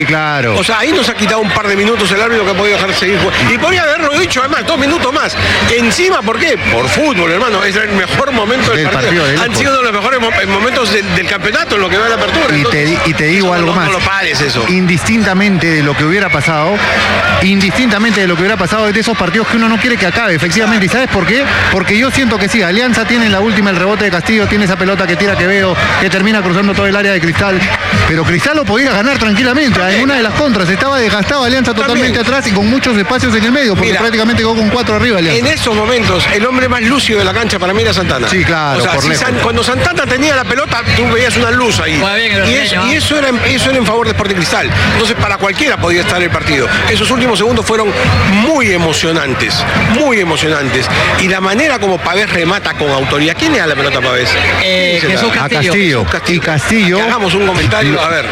Claro. O sea, ahí nos ha quitado un par de minutos el árbitro que ha podido dejar seguir jugando. Y podría haberlo dicho además, 2 minutos más. Encima, ¿por qué? Por fútbol, hermano. Es el mejor momento del partido. Han sido de los mejores momentos del campeonato en lo que va a la apertura. Entonces, y te digo algo más. No lo pares eso. Indistintamente de lo que hubiera pasado, es de esos partidos que uno no quiere que acabe, efectivamente. ¿Y sabes por qué? Porque yo siento que sí, Alianza tiene en la última el rebote de Castillo, tiene esa pelota que tira Quevedo, que termina cruzando todo el área de Cristal. Pero Cristal lo podía ganar tranquilamente. En una de las contras estaba desgastado Alianza totalmente atrás y con muchos espacios en el medio, porque prácticamente quedó con 4 arriba Alianza. En esos momentos, el hombre más lúcido de la cancha para mí era Santana. Sí, claro, o sea, cuando Santana tenía la pelota, tú veías una luz ahí. Y eso era en favor de Sporting Cristal. Entonces, para cualquiera podía estar el partido. Esos últimos segundos fueron muy emocionantes. Y la manera como Pavés remata con autoridad. ¿Quién le da la pelota a Pavés? Jesús Castillo. Castillo. Hagamos un comentario, a ver.